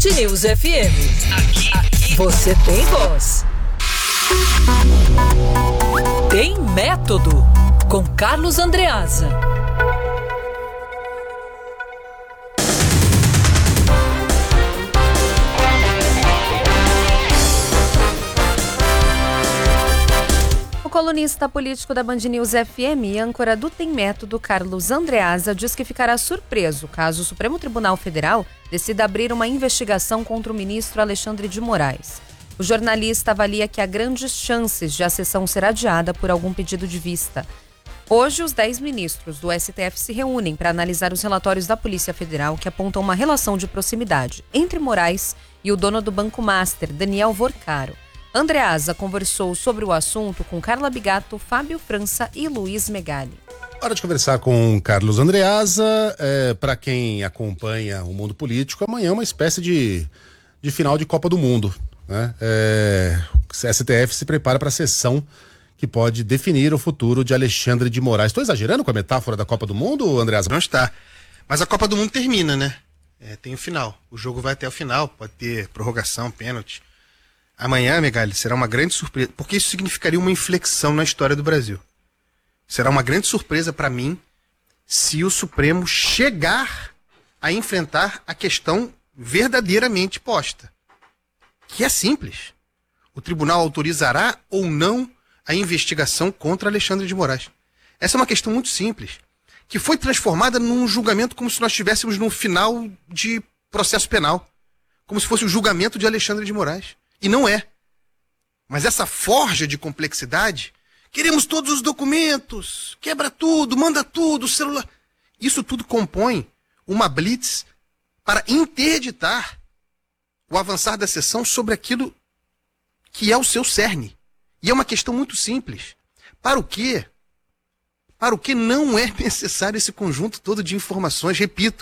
News FM. Aqui você tem voz. Tem método. Com Carlos Andreasa. O colunista político da Band News FM e âncora do Tem Método, Carlos Andreasa, diz que ficará surpreso caso o Supremo Tribunal Federal decida abrir uma investigação contra o ministro Alexandre de Moraes. O jornalista avalia que há grandes chances de a sessão ser adiada por algum pedido de vista. Hoje, os 10 ministros do STF se reúnem para analisar os relatórios da Polícia Federal que apontam uma relação de proximidade entre Moraes e o dono do Banco Master, Daniel Vorcaro. Andreasa conversou sobre o assunto com Carla Bigato, Fábio França e Luiz Megali. Hora de conversar com Carlos Andreasa. Para quem acompanha o mundo político, amanhã é uma espécie de final de Copa do Mundo, né? O STF se prepara para a sessão que pode definir o futuro de Alexandre de Moraes. Estou exagerando com a metáfora da Copa do Mundo, Andreasa? Não está. Mas a Copa do Mundo termina, né? Tem o final. O jogo vai até o final, pode ter prorrogação, pênalti. Amanhã, Megali, será uma grande surpresa, porque isso significaria uma inflexão na história do Brasil. Será uma grande surpresa para mim se o Supremo chegar a enfrentar a questão verdadeiramente posta, que é simples. O tribunal autorizará ou não a investigação contra Alexandre de Moraes. Essa é uma questão muito simples, que foi transformada num julgamento como se nós estivéssemos no final de processo penal, como se fosse o julgamento de Alexandre de Moraes. E não é. Mas essa forja de complexidade, queremos todos os documentos, quebra tudo, manda tudo, celular. Isso tudo compõe uma blitz para interditar o avançar da sessão sobre aquilo que é o seu cerne. E é uma questão muito simples. Para o quê? Para o que não é necessário esse conjunto todo de informações? Repito,